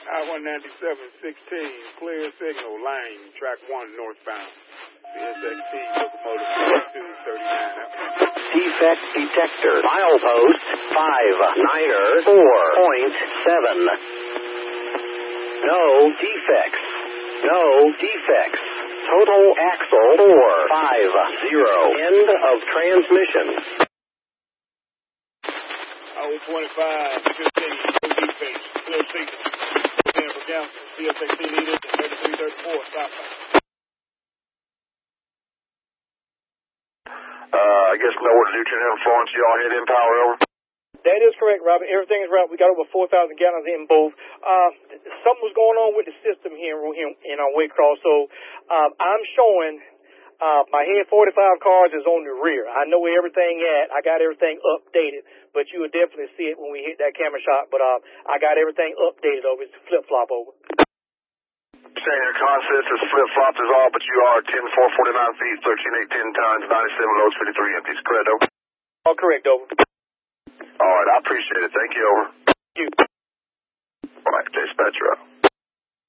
I-197-16, clear signal, line, track 1, northbound. CSXT, locomotive 239 out. Defect detector, milepost 59er 4.7. No defects. No defects. Total axle 450. End of transmission. I-125, 15, no defects, clear signal. Jennifer Johnson, CSXT leader, 3334, southbound. I guess Millwood, Lieutenant Florence, y'all head in power over? That is correct, Robert. Everything is right. We got over 4,000 gallons in both. Something was going on with the system here in our Waycross, so I'm showing my head 45 cars is on the rear. I know where everything at. I got everything updated, but you will definitely see it when we hit that camera shot. But I got everything updated over. It's flip-flop over. Saying your consensus flip-flop is all, but you are 10,449 feet, 13,810 tons, 97 loads, 53 empties. Correct, over? All correct, over. All right, I appreciate it. Thank you, over. Thank you. All right, dispatcher out.